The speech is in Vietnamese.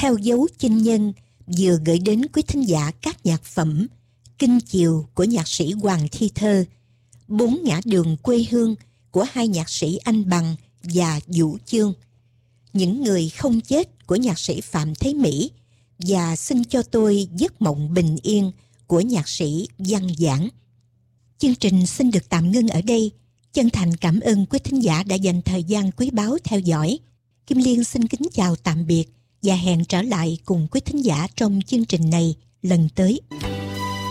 Theo dấu chinh nhân vừa gửi đến quý thính giả các nhạc phẩm Kinh Chiều của nhạc sĩ Hoàng Thi Thơ, Bốn ngã đường quê hương của hai nhạc sĩ Anh Bằng và Vũ Chương, Những người không chết của nhạc sĩ Phạm Thế Mỹ và Xin cho tôi giấc mộng bình yên của nhạc sĩ Văn Giảng. Chương trình xin được tạm ngưng ở đây. Chân thành cảm ơn quý thính giả đã dành thời gian quý báu theo dõi. Kim Liên xin kính chào tạm biệt và hẹn trở lại cùng quý thính giả trong chương trình này lần tới.